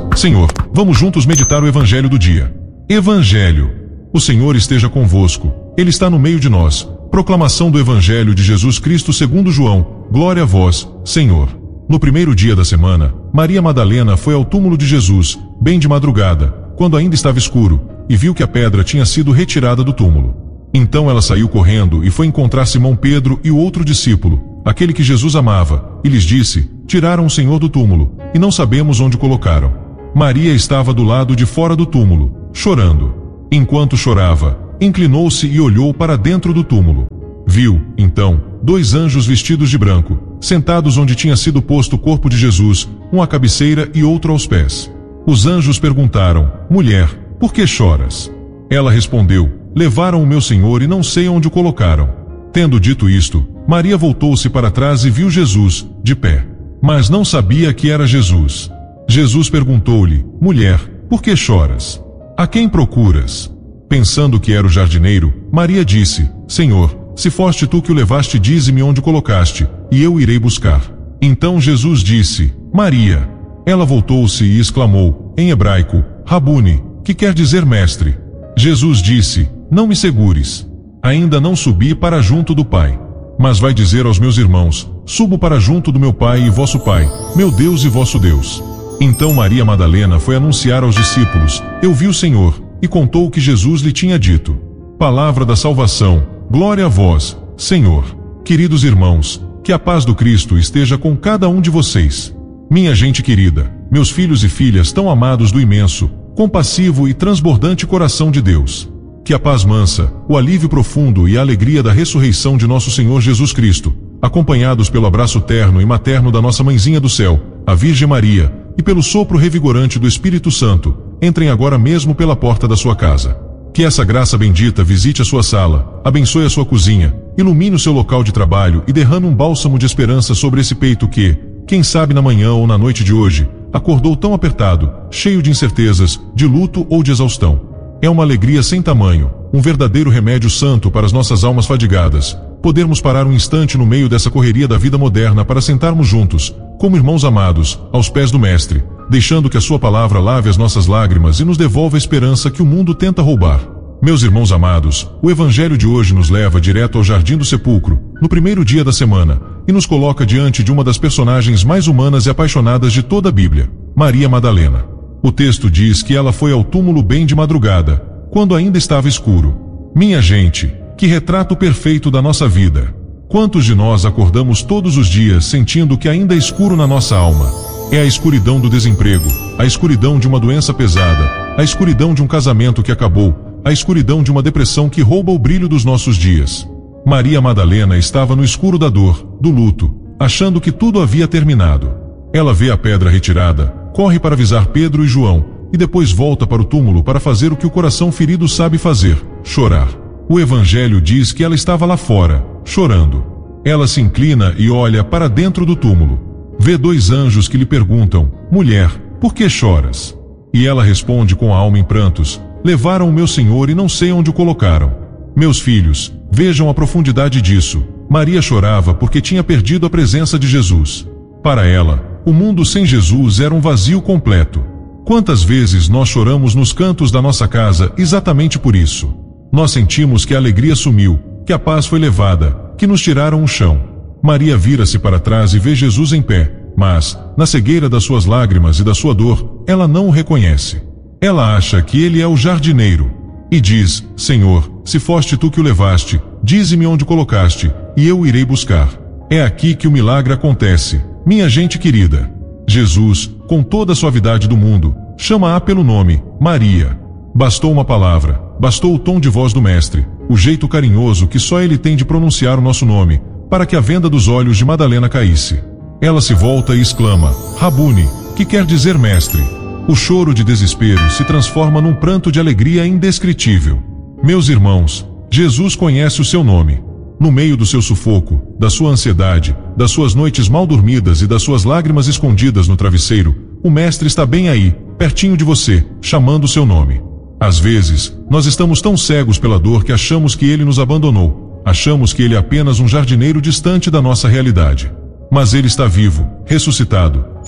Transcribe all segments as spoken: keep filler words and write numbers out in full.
Senhor, vamos juntos meditar o Evangelho do dia. Evangelho. O Senhor esteja convosco. Ele está no meio de nós. Proclamação do Evangelho de Jesus Cristo segundo João. Glória a vós, Senhor. No primeiro dia da semana, Maria Madalena foi ao túmulo de Jesus, bem de madrugada, quando ainda estava escuro, e viu que a pedra tinha sido retirada do túmulo. Então ela saiu correndo e foi encontrar Simão Pedro e o outro discípulo, aquele que Jesus amava, e lhes disse: tiraram o Senhor do túmulo, e não sabemos onde colocaram. Maria estava do lado de fora do túmulo, chorando. Enquanto chorava, inclinou-se e olhou para dentro do túmulo. Viu, então, dois anjos vestidos de branco, sentados onde tinha sido posto o corpo de Jesus, um à cabeceira e outro aos pés. Os anjos perguntaram: mulher, por que choras? Ela respondeu: levaram o meu Senhor e não sei onde o colocaram. Tendo dito isto, Maria voltou-se para trás e viu Jesus, de pé. Mas não sabia que era Jesus. Jesus perguntou-lhe: mulher, por que choras? A quem procuras? Pensando que era o jardineiro, Maria disse: Senhor, se foste tu que o levaste, dize-me onde o colocaste, e eu irei buscar. Então Jesus disse: Maria. Ela voltou-se e exclamou, em hebraico, Rabuni, que quer dizer mestre. Jesus disse: não me segures. Ainda não subi para junto do Pai. Mas vai dizer aos meus irmãos: subo para junto do meu Pai e vosso Pai, meu Deus e vosso Deus. Então Maria Madalena foi anunciar aos discípulos: eu vi o Senhor, e contou o que Jesus lhe tinha dito. Palavra da salvação, glória a vós, Senhor. Queridos irmãos, que a paz do Cristo esteja com cada um de vocês. Minha gente querida, meus filhos e filhas tão amados do imenso, compassivo e transbordante coração de Deus. Que a paz mansa, o alívio profundo e a alegria da ressurreição de nosso Senhor Jesus Cristo, acompanhados pelo abraço terno e materno da nossa mãezinha do céu, a Virgem Maria, e pelo sopro revigorante do Espírito Santo, entrem agora mesmo pela porta da sua casa. Que essa graça bendita visite a sua sala, abençoe a sua cozinha, ilumine o seu local de trabalho e derrame um bálsamo de esperança sobre esse peito que, quem sabe na manhã ou na noite de hoje, acordou tão apertado, cheio de incertezas, de luto ou de exaustão. É uma alegria sem tamanho, um verdadeiro remédio santo para as nossas almas fadigadas, podermos parar um instante no meio dessa correria da vida moderna para sentarmos juntos, como irmãos amados, aos pés do Mestre, deixando que a sua palavra lave as nossas lágrimas e nos devolva a esperança que o mundo tenta roubar. Meus irmãos amados, o Evangelho de hoje nos leva direto ao Jardim do Sepulcro, no primeiro dia da semana, e nos coloca diante de uma das personagens mais humanas e apaixonadas de toda a Bíblia, Maria Madalena. O texto diz que ela foi ao túmulo bem de madrugada, quando ainda estava escuro. Minha gente, que retrato perfeito da nossa vida! Quantos de nós acordamos todos os dias sentindo que ainda é escuro na nossa alma? É a escuridão do desemprego, a escuridão de uma doença pesada, a escuridão de um casamento que acabou, a escuridão de uma depressão que rouba o brilho dos nossos dias. Maria Madalena estava no escuro da dor, do luto, achando que tudo havia terminado. Ela vê a pedra retirada, corre para avisar Pedro e João, e depois volta para o túmulo para fazer o que o coração ferido sabe fazer: chorar. O Evangelho diz que ela estava lá fora, chorando. Ela se inclina e olha para dentro do túmulo. Vê dois anjos que lhe perguntam: mulher, por que choras? E ela responde com a alma em prantos: levaram o meu Senhor e não sei onde o colocaram. Meus filhos, vejam a profundidade disso. Maria chorava porque tinha perdido a presença de Jesus. Para ela, o mundo sem Jesus era um vazio completo. Quantas vezes nós choramos nos cantos da nossa casa exatamente por isso? Nós sentimos que a alegria sumiu, que a paz foi levada, que nos tiraram o chão. Maria vira-se para trás e vê Jesus em pé, mas, na cegueira das suas lágrimas e da sua dor, ela não o reconhece. Ela acha que ele é o jardineiro, e diz: Senhor, se foste tu que o levaste, dize-me onde colocaste, e eu irei buscar. É aqui que o milagre acontece, minha gente querida. Jesus, com toda a suavidade do mundo, chama-a pelo nome, Maria. Bastou uma palavra, bastou o tom de voz do Mestre, o jeito carinhoso que só ele tem de pronunciar o nosso nome, para que a venda dos olhos de Madalena caísse. Ela se volta e exclama: Rabuni, que quer dizer mestre. O choro de desespero se transforma num pranto de alegria indescritível. Meus irmãos, Jesus conhece o seu nome. No meio do seu sufoco, da sua ansiedade, das suas noites mal dormidas e das suas lágrimas escondidas no travesseiro, o Mestre está bem aí, pertinho de você, chamando o seu nome. Às vezes, nós estamos tão cegos pela dor que achamos que ele nos abandonou, achamos que ele é apenas um jardineiro distante da nossa realidade. Mas ele está vivo, ressuscitado,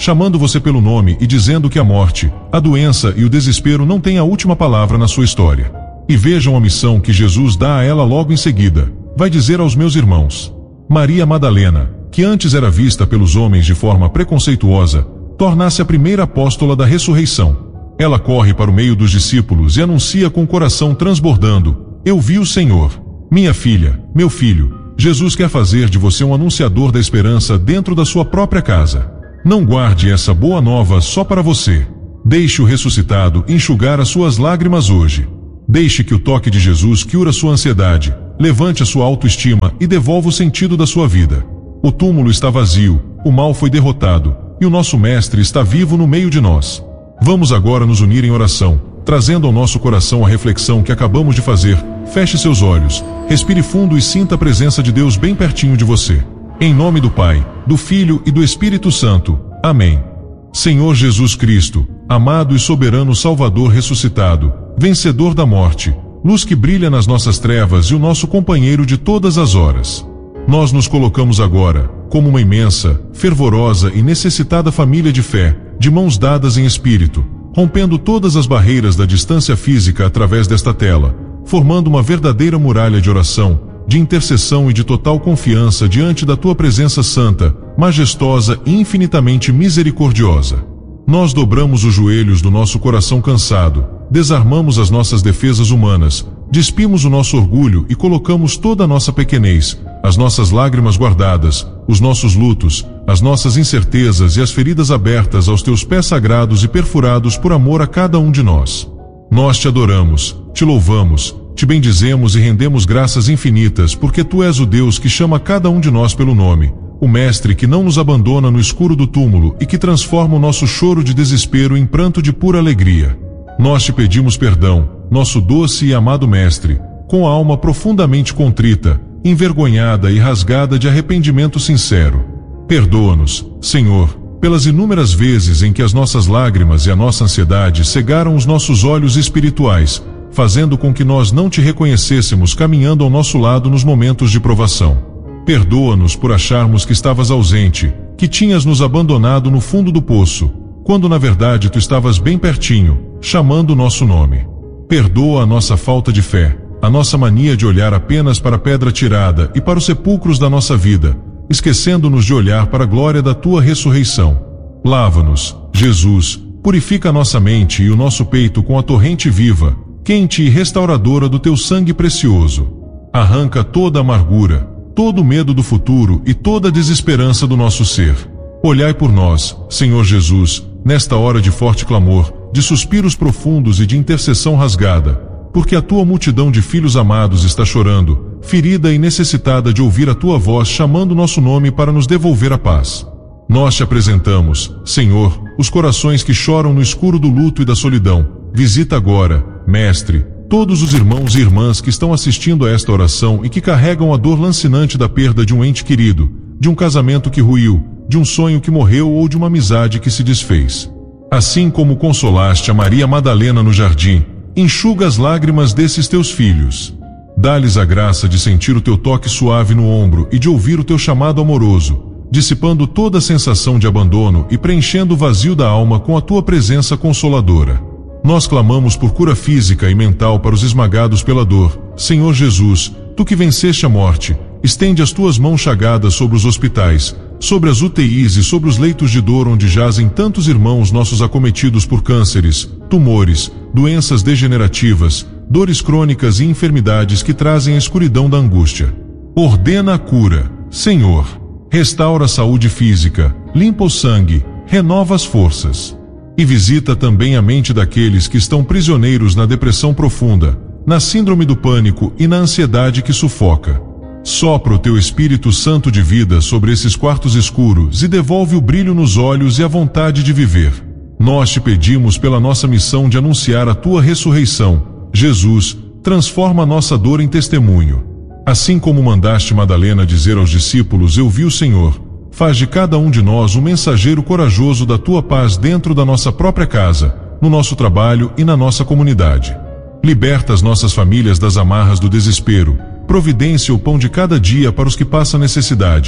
chamando você pelo nome e dizendo que a morte, a doença e o desespero não têm a última palavra na sua história. E vejam a missão que Jesus dá a ela logo em seguida. Vai dizer aos meus irmãos: Maria Madalena, que antes era vista pelos homens de forma preconceituosa, torna-se a primeira apóstola da ressurreição. Ela corre para o meio dos discípulos e anuncia com o coração transbordando: eu vi o Senhor. Minha filha, meu filho, Jesus quer fazer de você um anunciador da esperança dentro da sua própria casa. Não guarde essa boa nova só para você. Deixe o ressuscitado enxugar as suas lágrimas hoje. Deixe que o toque de Jesus cure sua ansiedade, levante a sua autoestima e devolva o sentido da sua vida. O túmulo está vazio, o mal foi derrotado, e o nosso Mestre está vivo no meio de nós. Vamos agora nos unir em oração, trazendo ao nosso coração a reflexão que acabamos de fazer. Feche seus olhos, respire fundo e sinta a presença de Deus bem pertinho de você. Em nome do Pai, do Filho e do Espírito Santo. Amém. Senhor Jesus Cristo, amado e soberano Salvador ressuscitado, vencedor da morte, luz que brilha nas nossas trevas e o nosso companheiro de todas as horas. Nós nos colocamos agora, como uma imensa, fervorosa e necessitada família de fé, de mãos dadas em espírito, rompendo todas as barreiras da distância física através desta tela, formando uma verdadeira muralha de oração, de intercessão e de total confiança diante da Tua presença santa, majestosa e infinitamente misericordiosa. Nós dobramos os joelhos do nosso coração cansado, desarmamos as nossas defesas humanas, despimos o nosso orgulho e colocamos toda a nossa pequenez, as nossas lágrimas guardadas, os nossos lutos, as nossas incertezas e as feridas abertas aos Teus pés sagrados e perfurados por amor a cada um de nós. Nós Te adoramos, Te louvamos, Te bendizemos e rendemos graças infinitas porque Tu és o Deus que chama cada um de nós pelo nome, o Mestre que não nos abandona no escuro do túmulo e que transforma o nosso choro de desespero em pranto de pura alegria. Nós Te pedimos perdão, nosso doce e amado Mestre, com a alma profundamente contrita, envergonhada e rasgada de arrependimento sincero. Perdoa-nos, Senhor, pelas inúmeras vezes em que as nossas lágrimas e a nossa ansiedade cegaram os nossos olhos espirituais, fazendo com que nós não Te reconhecêssemos caminhando ao nosso lado nos momentos de provação. Perdoa-nos por acharmos que estavas ausente, que tinhas nos abandonado no fundo do poço, quando na verdade Tu estavas bem pertinho, chamando o nosso nome. Perdoa a nossa falta de fé, a nossa mania de olhar apenas para a pedra tirada e para os sepulcros da nossa vida, esquecendo-nos de olhar para a glória da Tua ressurreição. Lava-nos, Jesus, purifica a nossa mente e o nosso peito com a torrente viva, quente e restauradora do Teu sangue precioso. Arranca toda a amargura, todo o medo do futuro e toda a desesperança do nosso ser. Olhai por nós, Senhor Jesus, nesta hora de forte clamor, de suspiros profundos e de intercessão rasgada, porque a Tua multidão de filhos amados está chorando, ferida e necessitada de ouvir a Tua voz chamando nosso nome para nos devolver a paz. Nós Te apresentamos, Senhor, os corações que choram no escuro do luto e da solidão. Visita agora, Mestre, todos os irmãos e irmãs que estão assistindo a esta oração e que carregam a dor lancinante da perda de um ente querido, de um casamento que ruiu, de um sonho que morreu ou de uma amizade que se desfez. Assim como consolaste a Maria Madalena no jardim, enxuga as lágrimas desses Teus filhos. Dá-lhes a graça de sentir o Teu toque suave no ombro e de ouvir o Teu chamado amoroso, dissipando toda a sensação de abandono e preenchendo o vazio da alma com a Tua presença consoladora. Nós clamamos por cura física e mental para os esmagados pela dor. Senhor Jesus, Tu que venceste a morte, estende as Tuas mãos chagadas sobre os hospitais, sobre as U T Is e sobre os leitos de dor onde jazem tantos irmãos nossos acometidos por cânceres, tumores, doenças degenerativas, dores crônicas e enfermidades que trazem a escuridão da angústia. Ordena a cura, Senhor. Restaura a saúde física, limpa o sangue, renova as forças. E visita também a mente daqueles que estão prisioneiros na depressão profunda, na síndrome do pânico e na ansiedade que sufoca. Sopra o Teu Espírito Santo de vida sobre esses quartos escuros e devolve o brilho nos olhos e a vontade de viver. Nós Te pedimos pela nossa missão de anunciar a Tua ressurreição. Jesus, transforma a nossa dor em testemunho. Assim como mandaste Madalena dizer aos discípulos: eu vi o Senhor, faz de cada um de nós um mensageiro corajoso da Tua paz dentro da nossa própria casa, no nosso trabalho e na nossa comunidade. Liberta as nossas famílias das amarras do desespero, providencia o pão de cada dia para os que passam necessidade,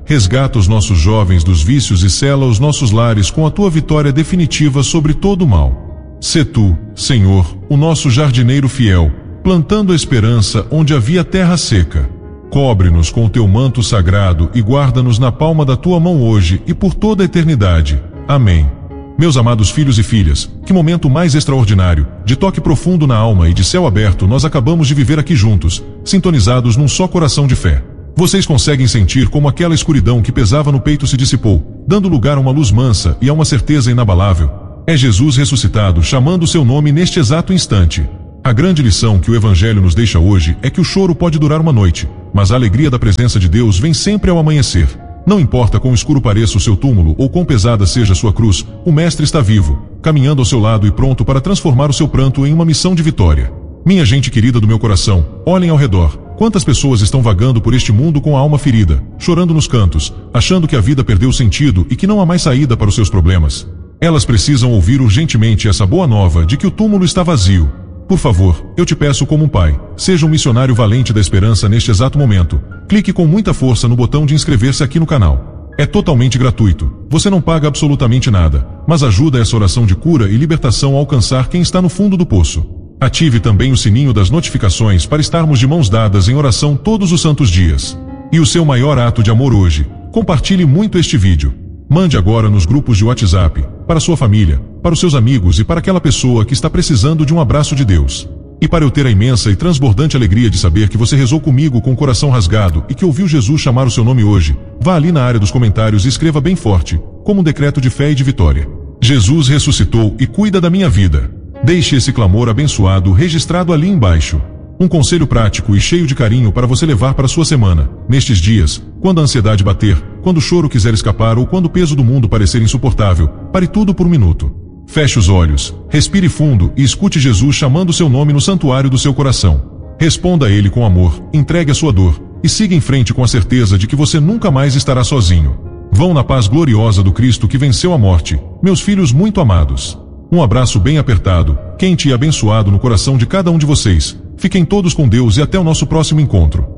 Resgata os nossos jovens dos vícios e sela os nossos lares com a tua vitória definitiva sobre todo o mal. Sê tu, Senhor, o nosso jardineiro fiel, plantando a esperança onde havia terra seca. Cobre-nos com o teu manto sagrado e guarda-nos na palma da tua mão hoje e por toda a eternidade. Amém. Meus amados filhos e filhas, que momento mais extraordinário, de toque profundo na alma e de céu aberto nós acabamos de viver aqui juntos, sintonizados num só coração de fé. Vocês conseguem sentir como aquela escuridão que pesava no peito se dissipou, dando lugar a uma luz mansa e a uma certeza inabalável? É Jesus ressuscitado chamando o seu nome neste exato instante. A grande lição que o Evangelho nos deixa hoje é que o choro pode durar uma noite, mas a alegria da presença de Deus vem sempre ao amanhecer. Não importa quão escuro pareça o seu túmulo ou quão pesada seja a sua cruz, o Mestre está vivo, caminhando ao seu lado e pronto para transformar o seu pranto em uma missão de vitória. Minha gente querida do meu coração, olhem ao redor. Quantas pessoas estão vagando por este mundo com a alma ferida, chorando nos cantos, achando que a vida perdeu sentido e que não há mais saída para os seus problemas? Elas precisam ouvir urgentemente essa boa nova de que o túmulo está vazio. Por favor, eu te peço como um pai, seja um missionário valente da esperança neste exato momento. Clique com muita força no botão de inscrever-se aqui no canal. É totalmente gratuito. Você não paga absolutamente nada, mas ajuda essa oração de cura e libertação a alcançar quem está no fundo do poço. Ative também o sininho das notificações para estarmos de mãos dadas em oração todos os santos dias. E o seu maior ato de amor hoje, compartilhe muito este vídeo. Mande agora nos grupos de WhatsApp, para sua família, para os seus amigos e para aquela pessoa que está precisando de um abraço de Deus. E para eu ter a imensa e transbordante alegria de saber que você rezou comigo com o coração rasgado e que ouviu Jesus chamar o seu nome hoje, vá ali na área dos comentários e escreva bem forte, como um decreto de fé e de vitória. Jesus ressuscitou e cuida da minha vida. Deixe esse clamor abençoado registrado ali embaixo. Um conselho prático e cheio de carinho para você levar para a sua semana, nestes dias, quando a ansiedade bater, quando o choro quiser escapar ou quando o peso do mundo parecer insuportável, pare tudo por um minuto. Feche os olhos, respire fundo e escute Jesus chamando seu nome no santuário do seu coração. Responda a ele com amor, entregue a sua dor e siga em frente com a certeza de que você nunca mais estará sozinho. Vão na paz gloriosa do Cristo que venceu a morte, meus filhos muito amados. Um abraço bem apertado, quente e abençoado no coração de cada um de vocês. Fiquem todos com Deus e até o nosso próximo encontro.